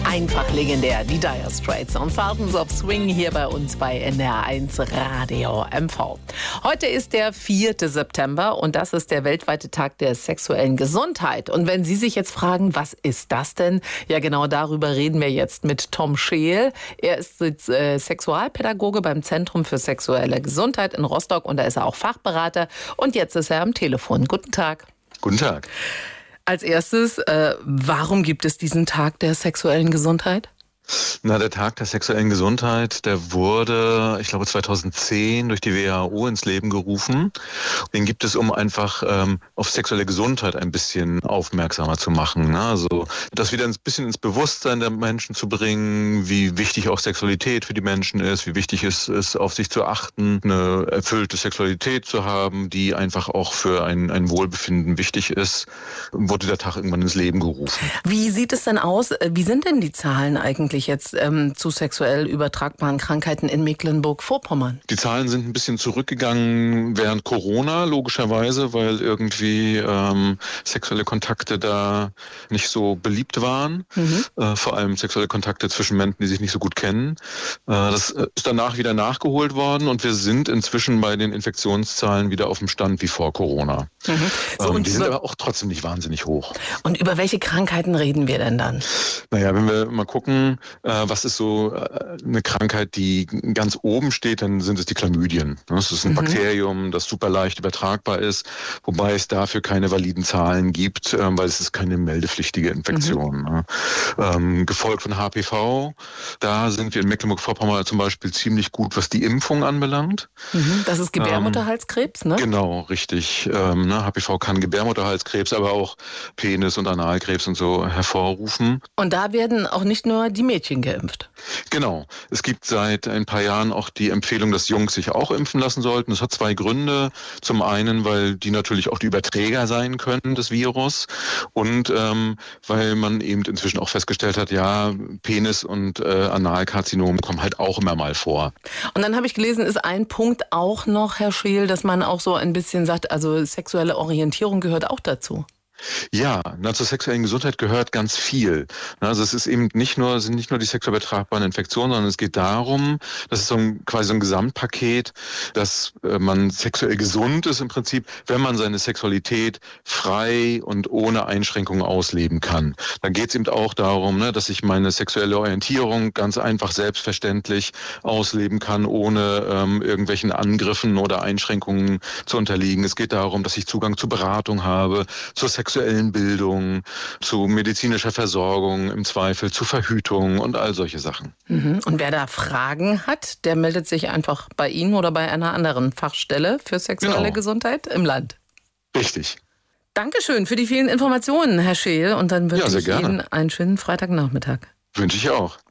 Einfach legendär, die Dire Straits und Sultans of Swing hier bei uns bei NDR1 Radio MV. Heute ist der 4. September und das ist der weltweite Tag der sexuellen Gesundheit. Und wenn Sie sich jetzt fragen, was ist das denn? Ja, genau darüber reden wir jetzt mit Tom Scheel. Er ist Sexualpädagoge beim Zentrum für sexuelle Gesundheit in Rostock und da ist er auch Fachberater. Und jetzt ist er am Telefon. Guten Tag. Guten Tag. Als erstes, warum gibt es diesen Tag der sexuellen Gesundheit? Na, der Tag der sexuellen Gesundheit, der wurde, ich glaube 2010 durch die WHO ins Leben gerufen. Den gibt es, um einfach auf sexuelle Gesundheit ein bisschen aufmerksamer zu machen. Ne? Also das wieder ein bisschen ins Bewusstsein der Menschen zu bringen, wie wichtig auch Sexualität für die Menschen ist, wie wichtig es ist, auf sich zu achten, eine erfüllte Sexualität zu haben, die einfach auch für ein Wohlbefinden wichtig ist, wurde der Tag irgendwann ins Leben gerufen. Wie sieht es denn aus? Wie sind denn die Zahlen eigentlich jetzt zu sexuell übertragbaren Krankheiten in Mecklenburg-Vorpommern? Die Zahlen sind ein bisschen zurückgegangen während Corona, logischerweise, weil irgendwie sexuelle Kontakte da nicht so beliebt waren. Vor allem sexuelle Kontakte zwischen Menschen, die sich nicht so gut kennen. Das ist danach wieder nachgeholt worden und wir sind inzwischen bei den Infektionszahlen wieder auf dem Stand wie vor Corona. Die sind aber auch trotzdem nicht wahnsinnig hoch. Und über welche Krankheiten reden wir denn dann? Naja, wenn wir mal gucken, was ist so eine Krankheit, die ganz oben steht, dann sind es die Chlamydien. Das ist ein Bakterium, das super leicht übertragbar ist, wobei es dafür keine validen Zahlen gibt, weil es ist keine meldepflichtige Infektion. Gefolgt von HPV, da sind wir in Mecklenburg-Vorpommern zum Beispiel ziemlich gut, was die Impfung anbelangt. Das ist Gebärmutterhalskrebs, ne? Genau, richtig. HPV kann Gebärmutterhalskrebs, aber auch Penis- und Analkrebs und so hervorrufen. Und da werden auch nicht nur die Mädchen geimpft. Genau. Es gibt seit ein paar Jahren auch die Empfehlung, dass Jungs sich auch impfen lassen sollten. Das hat zwei Gründe. Zum einen, weil die natürlich auch die Überträger sein können des Virus und weil man eben inzwischen auch festgestellt hat, ja, Penis- und Analkarzinom kommen halt auch immer mal vor. Und dann habe ich gelesen, ist ein Punkt auch noch, Herr Scheel, dass man auch so ein bisschen sagt, also sexuelle Orientierung gehört auch dazu. Ja, zur sexuellen Gesundheit gehört ganz viel. Also es ist eben sind nicht nur die sexuell übertragbaren Infektionen, sondern es geht darum, das ist quasi so ein Gesamtpaket, dass man sexuell gesund ist im Prinzip, wenn man seine Sexualität frei und ohne Einschränkungen ausleben kann. Dann geht es eben auch darum, dass ich meine sexuelle Orientierung ganz einfach selbstverständlich ausleben kann, ohne irgendwelchen Angriffen oder Einschränkungen zu unterliegen. Es geht darum, dass ich Zugang zu Beratung habe, zur sexuellen Bildung, zu medizinischer Versorgung, im Zweifel zu Verhütung und all solche Sachen. Und wer da Fragen hat, der meldet sich einfach bei Ihnen oder bei einer anderen Fachstelle für sexuelle Gesundheit im Land. Richtig. Dankeschön für die vielen Informationen, Herr Scheel. Und dann wünsche ich sehr gerne. Ihnen einen schönen Freitagnachmittag. Wünsche ich auch.